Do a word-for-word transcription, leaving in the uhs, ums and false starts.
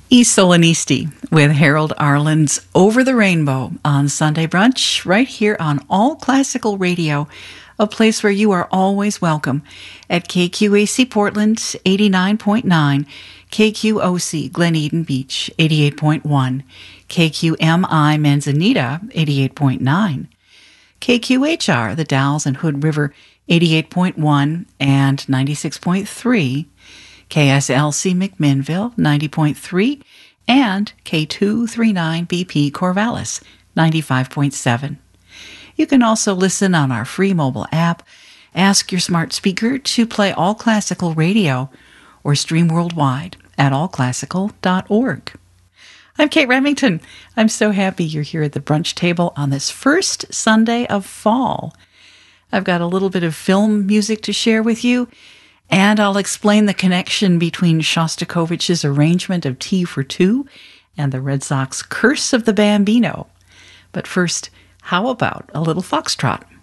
E Solanisti with Harold Arlen's Over the Rainbow on Sunday Brunch, right here on All Classical Radio, a place where you are always welcome at K Q A C Portland, eighty-nine point nine, K Q O C Glen Eden Beach, eighty-eight point one, K Q M I Manzanita, eighty-eight point nine, K Q H R, the Dalles and Hood River, eighty-eight point one and ninety-six point three, K S L C McMinnville, ninety point three, and K two thirty-nine B P Corvallis, ninety-five point seven. You can also listen on our free mobile app, ask your smart speaker to play All Classical Radio, or stream worldwide at all classical dot org. I'm Kate Remington. I'm so happy you're here at the brunch table on this first Sunday of fall. I've got a little bit of film music to share with you, and I'll explain the connection between Shostakovich's arrangement of Tea for Two and the Red Sox Curse of the Bambino. But first, how about a little foxtrot?